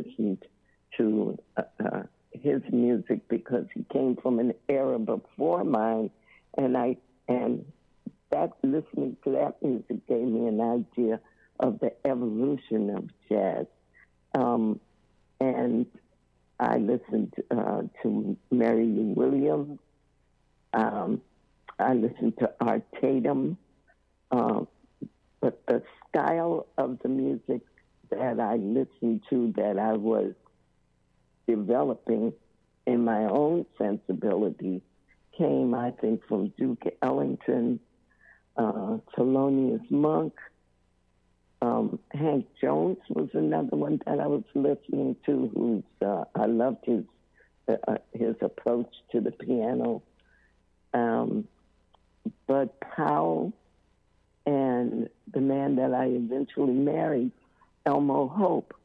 listened to his music because he came from an era before mine, and that listening to that music gave me an idea of the evolution of jazz. And I listened to Mary Lou Williams. I listened to Art Tatum. But the style of the music that I listened to, that I was developing in my own sensibility, came, I think, from Duke Ellington, Thelonious Monk. Hank Jones was another one that I was listening to, I loved his approach to the piano. Bud Powell, and the man that I eventually married, Elmo Hope.